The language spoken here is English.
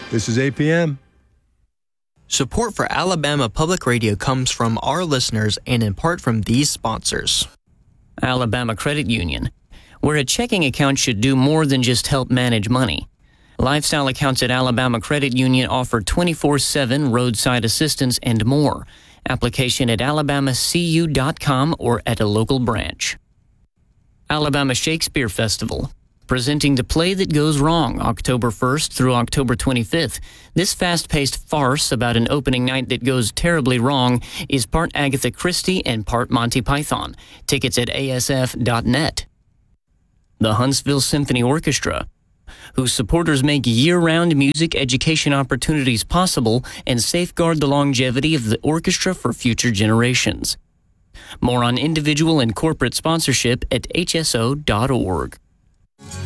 This is APM. Support for Alabama Public Radio comes from our listeners and in part from these sponsors. Alabama Credit Union, where a checking account should do more than just help manage money. Lifestyle accounts at Alabama Credit Union offer 24/7 roadside assistance and more. Application at alabamacu.com or at a local branch. Alabama Shakespeare Festival, presenting The Play That Goes Wrong, October 1st through October 25th. This fast-paced farce about an opening night that goes terribly wrong is part Agatha Christie and part Monty Python. Tickets at asf.net. The Huntsville Symphony Orchestra, whose supporters make year-round music education opportunities possible and safeguard the longevity of the orchestra for future generations. More on individual and corporate sponsorship at hso.org.